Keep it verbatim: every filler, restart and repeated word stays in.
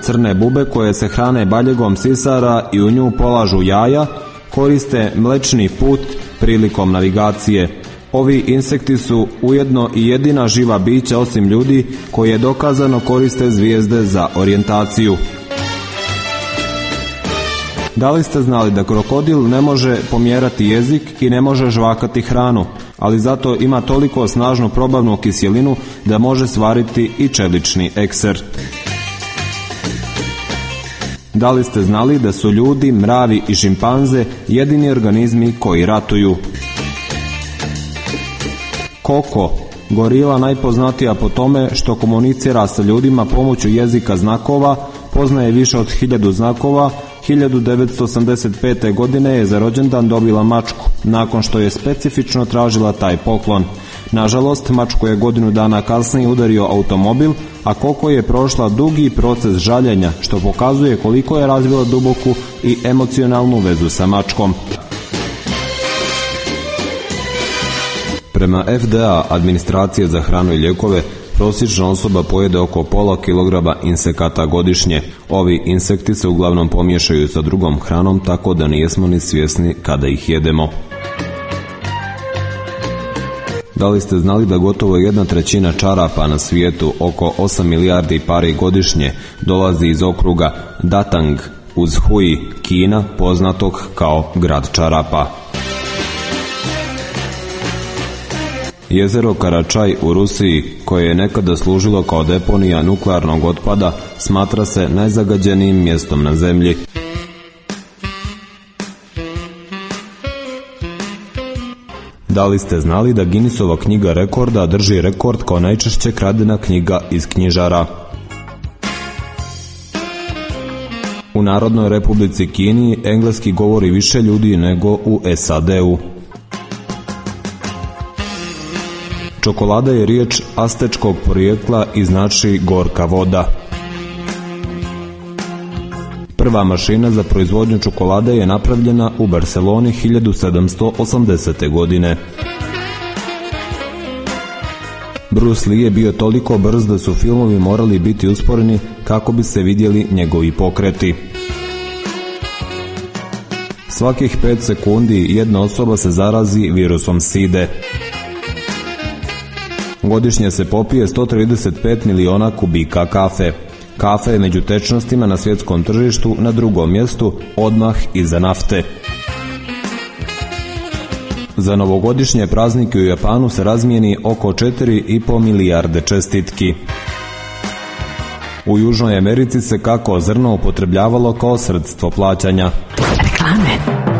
crne bube koje se hrane baljegom sisara i u nju polažu jaja, koriste mlečni put prilikom navigacije. Ovi insekti su ujedno i jedina živa bića osim ljudi koje dokazano koriste zvijezde za orijentaciju. Da li ste znali da krokodil ne može pomjerati jezik i ne može žvakati hranu, ali zato ima toliko snažnu probavnu kiselinu da može stvariti i čelični ekser? Da li ste znali da su ljudi, mravi i šimpanze jedini organizmi koji ratuju? Koko, gorila najpoznatija po tome što komunicira sa ljudima pomoću jezika znakova, poznaje više od hiljadu znakova. hiljadu devetsto osamdeset pete. godine je za rođendan dobila mačku, nakon što je specifično tražila taj poklon. Nažalost, mačku je godinu dana kasnije udario automobil, a Koko je prošla dugi proces žaljenja, što pokazuje koliko je razvila duboku i emocionalnu vezu sa mačkom. Prema F D A, Administracije za hranu i lijekove, prosječna osoba pojede oko pola kilograma insekata godišnje. Ovi insekti se uglavnom pomiješaju sa drugom hranom, tako da nijesmo ni svjesni kada ih jedemo. Da li ste znali da gotovo jedna trećina čarapa na svijetu, oko osam milijardi pari godišnje, dolazi iz okruga Datang uz Hui, Kina, poznatog kao grad čarapa? Jezero Karačaj u Rusiji, koje je nekada služilo kao deponija nuklearnog otpada, smatra se najzagađenijim mjestom na zemlji. Da li ste znali da Guinnessova knjiga rekorda drži rekord kao najčešće kradena knjiga iz knjižara? U Narodnoj Republici Kini engleski govori više ljudi nego u S A D-u. Čokolada je riječ astečkog porijekla i znači gorka voda. Prva mašina za proizvodnju čokolade je napravljena u Barceloni hiljadu sedamsto osamdesete. godine. Bruce Lee je bio toliko brz da su filmovi morali biti usporeni kako bi se vidjeli njegovi pokreti. Svakih pet sekundi jedna osoba se zarazi virusom side. Godišnje se popije sto trideset pet miliona kubika kafe. Kafe je među tečnostima na svjetskom tržištu na drugom mjestu, odmah iza nafte. Za novogodišnje praznike u Japanu se razmijeni oko četiri i pol milijarde čestitki. U Južnoj Americi se kakao zrno upotrebljavalo kao sredstvo plaćanja. Reklame.